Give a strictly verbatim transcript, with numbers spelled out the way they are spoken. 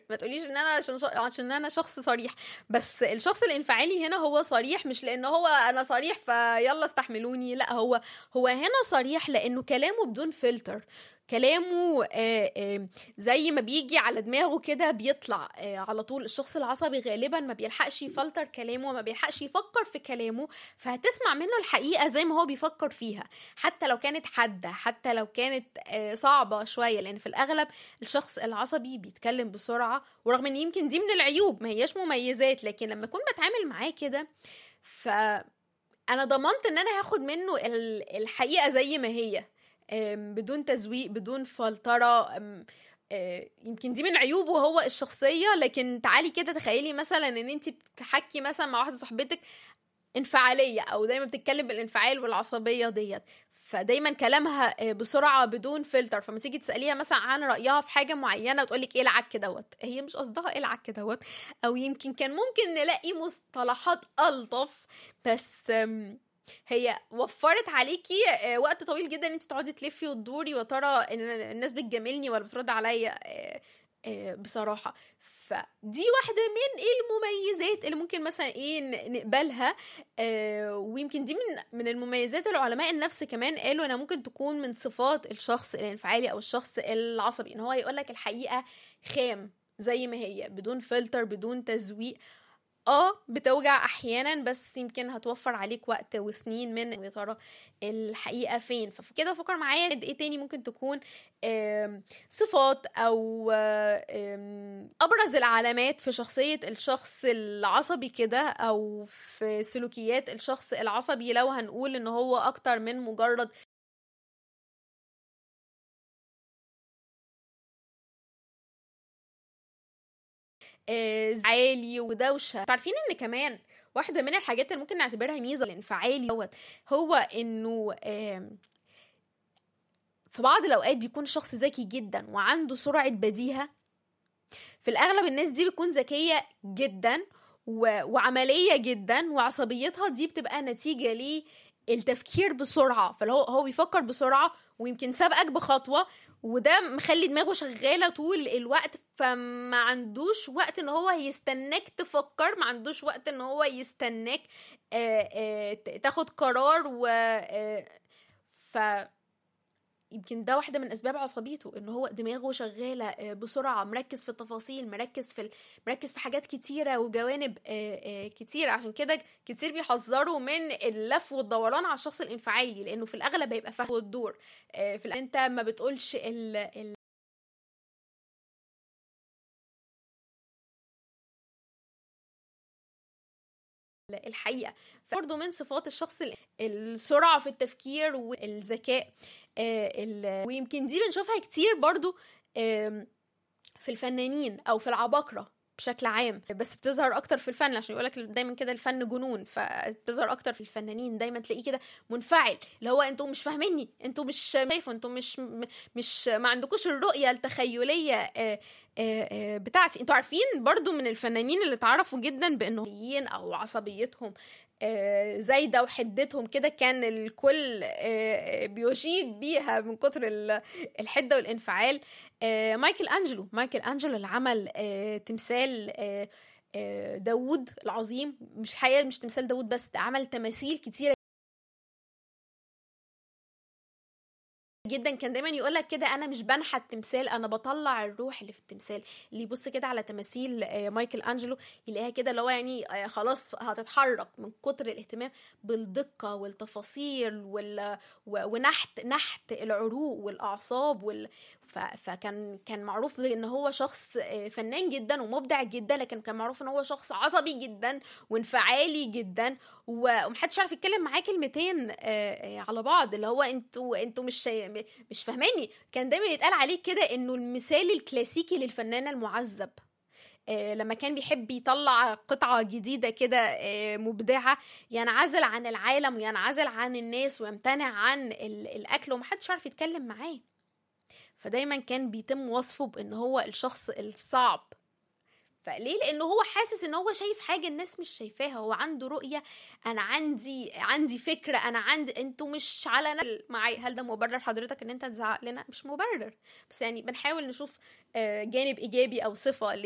ما تقوليش ان انا عشان عشان انا شخص صريح، بس الشخص الانفعالي هنا هو صريح مش لان هو انا صريح فيلا استحملوني، لا، هو هو هنا صريح لانه كلامه بدون فلتر، كلامه آه آه زي ما بيجي على دماغه كده بيطلع آه على طول. الشخص العصبي غالبا ما بيلحقش يفلتر كلامه، ما بيلحقش يفكر في كلامه، فهتسمع منه الحقيقة زي ما هو بيفكر فيها، حتى لو كانت حادة، حتى لو كانت آه صعبة شوية، لأن في الأغلب الشخص العصبي بيتكلم بسرعة، ورغم ان يمكن دي من العيوب ما هياش مميزات، لكن لما اكون بتعامل معاه كده فأنا ضمنت ان انا هاخد منه الحقيقة زي ما هي، بدون تزويق، بدون فلترة. يمكن دي من عيوبه هو الشخصية، لكن تعالي كده تخيلي مثلا ان انت بتحكي مثلا مع واحدة صاحبتك انفعالية او دايما بتتكلم بالانفعال والعصبية ديت، فدايما كلامها بسرعة بدون فلتر، فما تيجي تسأليها مثلا عن رأيها في حاجة معينة وتقولك ايه العك دوت، هي مش قصدها ايه العك دوت، او يمكن كان ممكن نلاقي مصطلحات ألطف، بس هي وفرت عليكي وقت طويل جدا ان انت تقعدي تلفي وتدوري وترى ان الناس بتجاملني ولا بترد عليا بصراحة. فدي واحدة من المميزات اللي ممكن مثلا ايه نقبلها، آه ويمكن دي من من المميزات العلماء النفس كمان قالوا انها ممكن تكون من صفات الشخص الانفعالي او الشخص العصبي، ان هو يقولك الحقيقة خام زي ما هي بدون فلتر بدون تزويق. اه بتوجع احيانا، بس يمكن هتوفر عليك وقت وسنين من يا ترى الحقيقه فين. ففي كده فكر معايا ايه تاني ممكن تكون صفات او ابرز العلامات في شخصيه الشخص العصبي كده، او في سلوكيات الشخص العصبي، لو هنقول ان هو اكتر من مجرد عالي ودوشه. عارفين ان كمان واحده من الحاجات اللي ممكن نعتبرها ميزه الانفعالي دوت هو انه في بعض الاوقات بيكون شخص ذكي جدا وعنده سرعه بديهه. في الاغلب الناس دي بتكون ذكيه جدا و... وعمليه جدا، وعصبيتها دي بتبقى نتيجه ليه التفكير بسرعه، فهو هو بيفكر بسرعه ويمكن سابقك بخطوه، وده مخلي دماغه شغاله طول الوقت، فما عندوش وقت ان هو يستناك تفكر، ما عندوش وقت ان هو يستناك آآ آآ تاخد قرار. و ف يمكن ده واحدة من أسباب عصبيته، إن هو دماغه شغالة بسرعة، مركز في التفاصيل، مركز في ال... مركز في حاجات كتيرة وجوانب كتيرة. عشان كده كتير بيحذروا من اللف والدوران على الشخص الانفعالي، لأنه في الأغلب هيبقى فاهم الدور في ال... أنت ما بتقولش ال... ال... الحقيقة. برضو من صفات الشخص السرعة في التفكير والذكاء، ويمكن دي بنشوفها كتير برضو في الفنانين أو في العباقرة بشكل عام، بس بتظهر أكتر في الفن، عشان يقولك دايما كده الفن جنون، فبتظهر أكتر في الفنانين. دايما تلاقيه كده منفعل، اللي هو انتوا مش فاهميني، انتوا مش شايفوا، انتوا مش مش ما عندكوش الرؤية التخيلية بتاعتي. انتوا عارفين برضو من الفنانين اللي تعرفوا جدا بأنه أو عصبيتهم زايدة وحدتهم كده، كان الكل بيشيد بيها من كتر الحدة والانفعال، مايكل أنجلو. مايكل أنجلو اللي عمل تمثال داود العظيم، مش حقيقة مش تمثال داود بس، عمل تماثيل كتيرة جدا. كان دايما يقولك كده انا مش بنحت تمثال، انا بطلع الروح اللي في التمثال. اللي يبص كده على تماثيل مايكل أنجلو يلاقيها كده اللي هو يعني خلاص هتتحرك من كتر الاهتمام بالدقة والتفاصيل وال... ونحت نحت العروق والاعصاب وال... ف... فكان كان معروف ان هو شخص فنان جدا ومبدع جدا، لكن كان معروف ان هو شخص عصبي جدا وانفعالي جدا، ومحدش عارف يتكلم معاه كلمتين على بعض، اللي هو انتوا انتوا مش مش فاهماني. كان دايما يتقال عليه كده انه المثال الكلاسيكي للفنان المعذب. آه لما كان بيحب يطلع قطعة جديدة كده آه مبدعة، ينعزل عن العالم وينعزل عن الناس ويمتنع عن الأكل، ومحدش عارف يتكلم معاه. فدايما كان بيتم وصفه بأنه هو الشخص الصعب. فليه؟ لانه هو حاسس ان هو شايف حاجه الناس مش شايفاها، هو عنده رؤيه، انا عندي عندي فكره، انا عندي انتوا مش على نقل معايا. هل ده مبرر حضرتك ان انت تزعق لنا؟ مش مبرر، بس يعني بنحاول نشوف جانب ايجابي او صفه